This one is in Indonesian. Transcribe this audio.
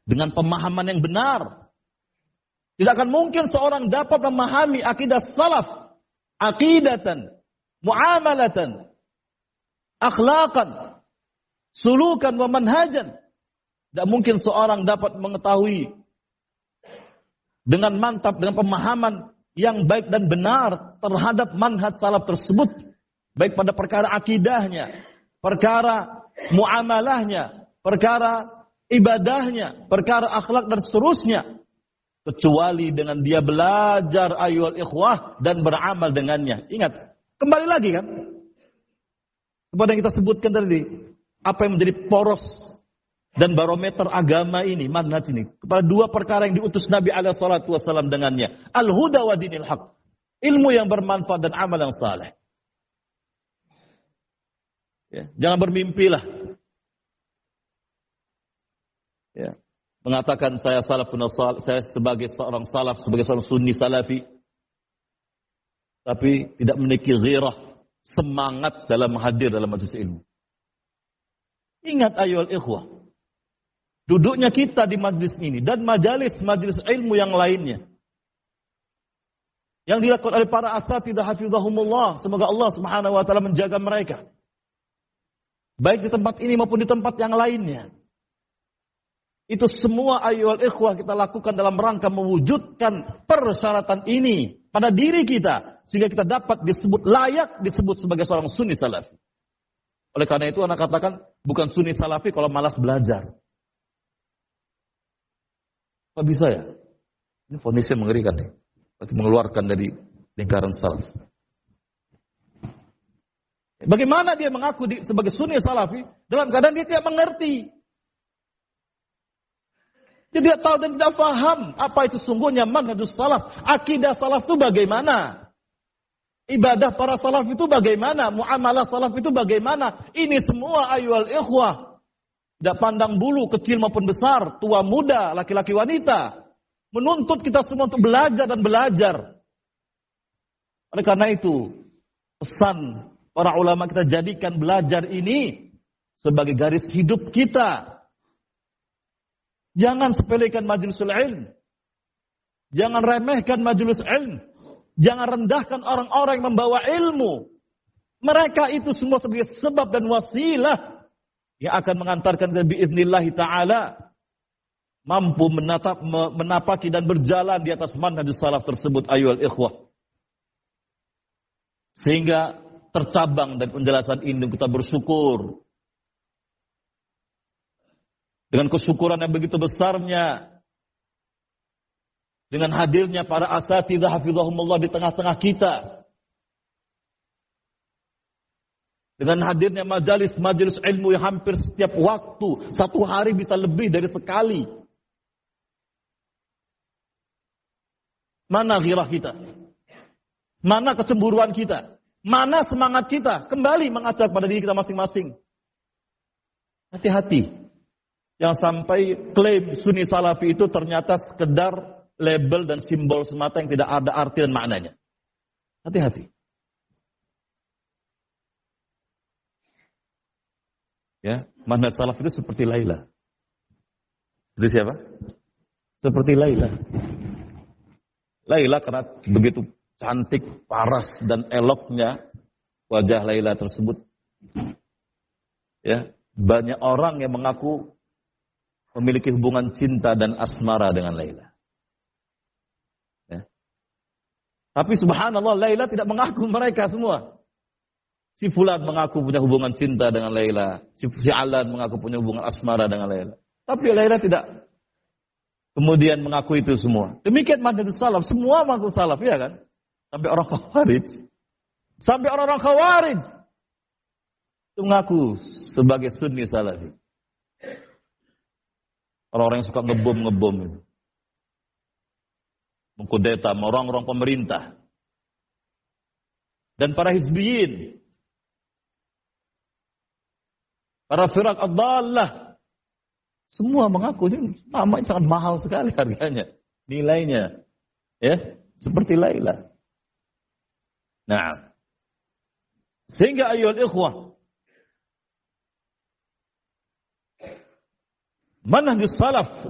dengan pemahaman yang benar. Tidak akan mungkin seorang dapat memahami akidah salaf, aqidatan, muamalatan, akhlaqan, sulukan wa manhajan. Tidak mungkin seorang dapat mengetahui dengan mantap, dengan pemahaman yang baik dan benar terhadap manhaj salaf tersebut. Baik pada perkara akidahnya, perkara muamalahnya, perkara ibadahnya, perkara akhlak dan seterusnya. Kecuali dengan dia belajar ayyuhal ikhwah dan beramal dengannya. Ingat, kembali lagi kan kepada yang kita sebutkan tadi, apa yang menjadi poros dan barometer agama ini, manhaj ini, kepada dua perkara yang diutus Nabi alaihi salatu wasallam dengannya, al-huda wa dinil haq, ilmu yang bermanfaat dan amal yang saleh. Ya, jangan bermimpilah. Ya, mengatakan saya salafun salih, saya sebagai seorang salaf, sebagai seorang sunni salafi, tapi tidak memiliki ghirah, semangat dalam hadir dalam majelis ilmu. Ingat ayyuhal ikhwah, duduknya kita di majelis ini dan majelis ilmu yang lainnya yang dilakukan oleh para asatidzah hafizahumullah, semoga Allah Subhanahu wa taala menjaga mereka, baik di tempat ini maupun di tempat yang lainnya. Itu semua ayyuhal ikhwah kita lakukan dalam rangka mewujudkan persyaratan ini pada diri kita, sehingga kita dapat disebut layak disebut sebagai seorang sunni salafi. Oleh karena itu anak katakan bukan sunni salafi kalau malas belajar. Kok bisa ya? Ini fonisnya mengerikan nih. Berarti mengeluarkan dari lingkaran salaf. Bagaimana dia mengaku sebagai sunni salafi dalam keadaan dia tidak mengerti? Dia tidak tahu dan tidak paham apa itu sungguhnya manhajus salaf. Akidah salaf itu bagaimana? Ibadah para salaf itu bagaimana? Muamalah salaf itu bagaimana? Ini semua ayyuhal ikhwah. Tidak pandang bulu, kecil maupun besar, tua muda, laki-laki wanita. Menuntut kita semua untuk belajar dan belajar. Oleh karena itu, pesan para ulama kita jadikan belajar ini sebagai garis hidup kita. Jangan sepelekan majlisul ilm. Jangan remehkan majelis ilm. Jangan rendahkan orang-orang yang membawa ilmu. Mereka itu semua sebagai sebab dan wasilah yang akan mengantarkan kita biiznillah ta'ala mampu menapaki dan berjalan di atas manhajus salaf tersebut ayyuhal ikhwah. Sehingga tercabang dan penjelasan ini kita bersyukur. Dengan kesyukuran yang begitu besarnya, dengan hadirnya para asatidzah hafizahumullah di tengah-tengah kita, dengan hadirnya majelis ilmu yang hampir setiap waktu, satu hari bisa lebih dari sekali. Mana ghirah kita? Mana kecemburuan kita? Mana semangat kita? Kembali mengajak pada diri kita masing-masing. Hati-hati. Yang sampai klaim sunni salafi itu ternyata sekedar label dan simbol semata yang tidak ada arti dan maknanya. Hati-hati. Ya, manhaj salaf itu seperti Laila. Seperti siapa? Seperti Laila. Laila karena begitu cantik, paras dan eloknya wajah Laila tersebut. Ya, banyak orang yang mengaku memiliki hubungan cinta dan asmara dengan Laila. Ya. Tapi subhanallah Laila tidak mengaku mereka semua. Si Fulan mengaku punya hubungan cinta dengan Laila. Si Alan mengaku punya hubungan asmara dengan Laila. Tapi Laila tidak kemudian mengaku itu semua. Demikian manhajus salaf. Semua mengaku salaf, ya kan? Sampai orang Khawarij. Sampai orang-orang Khawarij itu mengaku sebagai sunni salafi. Orang-orang yang suka ngebom itu. Mengkudeta orang-orang pemerintah. Dan para hizbiyin. Para firaq ad-dallah. Semua mengaku ini namanya sangat mahal sekali harganya. Nilainya. Ya, seperti Laila. Nah. Sehingga ayyuhal ikhwah. Manhajus salaf